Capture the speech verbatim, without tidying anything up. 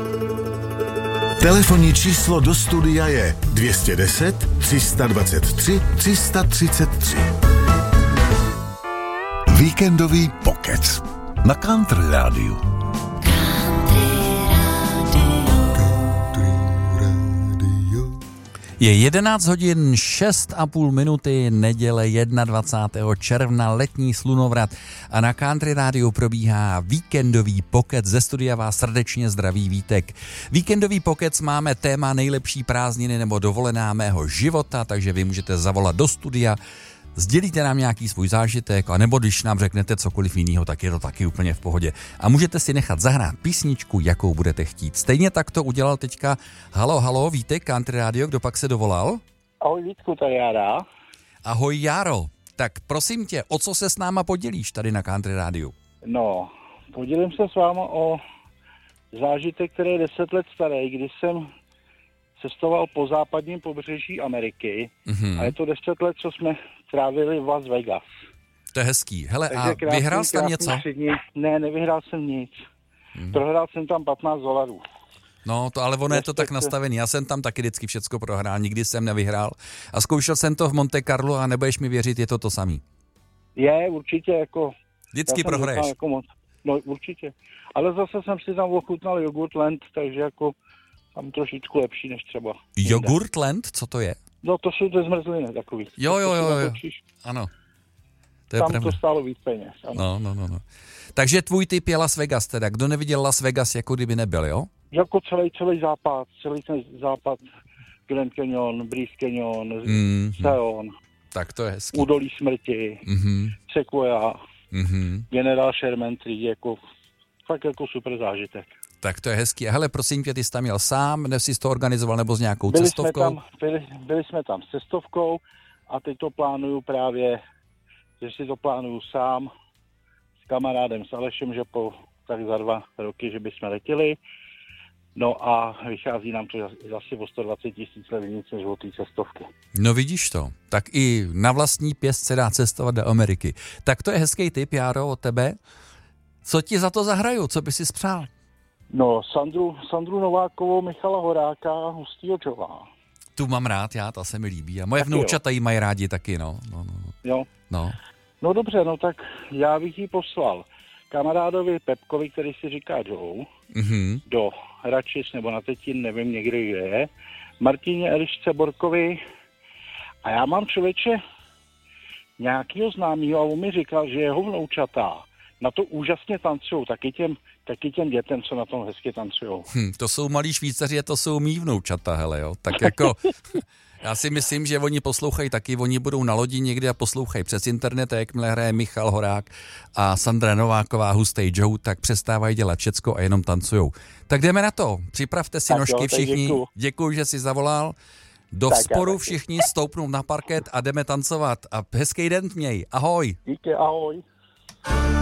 Telefonní číslo do studia je dvě stě deset, tři sta dvacet tři, tři sta třicet tři. Víkendový pokec na Country Rádiu. Je jedenáct hodin šest a půl minuty, neděle dvacátého prvního června, letní slunovrat a na Country Rádiu probíhá víkendový pokec. Ze studia vás srdečně zdraví Vítek. Víkendový pokec máme téma nejlepší prázdniny nebo dovolená mého života, takže vy můžete zavolat do studia, sdělíte nám nějaký svůj zážitek, anebo když nám řeknete cokoliv jiného, tak je to taky úplně v pohodě. A můžete si nechat zahrát písničku, jakou budete chtít. Stejně tak to udělal teďka Halo, halo, Vítek, Country Radio, kdo pak se dovolal? Ahoj Vítku, tady Jára. Ahoj Járo, tak prosím tě, o co se s náma podělíš tady na Country Rádiu? No, podělím se s váma o zážitek, který je deset let starý, kdy jsem cestoval po západním pobřeží Ameriky mm-hmm. a je to deset let, co jsme trávili v Las Vegas. To je hezký. Hele, Takže a krásný, vyhrál jsi tam něco? Všední. Ne, nevyhrál jsem nic. Mm. Prohrál jsem tam patnáct dolarů. No, to ale ono je to tak nastavený. Já jsem tam taky vždycky všecko prohrál, nikdy jsem nevyhrál. A zkoušel jsem to v Monte Carlo a nebudeš mi věřit, je to to samý. Je, určitě jako... Vždycky prohraješ. Jako moc, no, určitě. Ale zase jsem si tam ochutnal Jogurtland, takže jako tam trošičku lepší než třeba. Jogurtland? Co to je? No, to jsou ty zmrzliny takový. Jo, jo, jo, jo. Ano. To je tam pravda. to stálo víc peněz. No, no, no, no. Takže tvůj typ je Las Vegas teda. Kdo neviděl Las Vegas, jako kdyby nebyl, jo? Jako celý, celý západ, celý ten západ, Grand Canyon, Breeze Canyon, mm-hmm. Zion. Tak to je hezký. Údolí smrti, mm-hmm. Sequoia, mm-hmm. General Sherman Tree, jako fakt jako super zážitek. Tak to je hezký. A hele, prosím tě, ty jsi tam jel sám, nebo jsi to organizoval, nebo s nějakou byli cestovkou? Jsme tam, byli, byli jsme tam s cestovkou a teď to plánuju právě, že si to plánuju sám s kamarádem, s Alešem, že po tak za dva roky, že bychom letěli. No a vychází nám to zase o sto dvacet tisíc levnic než o té cestovky. No vidíš to. Tak i na vlastní pěst se dá cestovat do Ameriky. Tak to je hezký tip, Járo, od tebe. Co ti za to zahraju? Co by si spřál? No, Sandru, Sandru Novákovou, Michala Horáka a Hustýho Čová. Tu mám rád, já, ta se mi líbí. A moje taky vnoučata jí mají rádi taky, no. No, no, no. Jo. No. No dobře, no tak já bych jí poslal kamarádovi Pepkovi, který si říká Joe, mm-hmm. do Hračic nebo na Tetín, nevím někde, kde je, Martině Elišce Borkovi a já mám člověče nějakýho známýho a on mi říkal, že jeho vnoučata na to úžasně tancujou, taky těm, taky těm dětem, co na tom hezky tancujou. Hm, to jsou malí Švýcaři a to jsou mý vnoučata, hele jo, tak jako... Já si myslím, že oni poslouchají taky, oni budou na lodi někdy a poslouchají přes internet a jakmile hraje Michal Horák a Sandra Nováková, Hustý Joe, tak přestávají dělat všecko a jenom tancujou. Tak jdeme na to, připravte si tak nožky jo, všichni, děkuju. děkuju, že jsi zavolal, do tak vzporu všichni stoupnou na parket a jdeme tancovat a hezký den měj, ahoj. Díky, ahoj.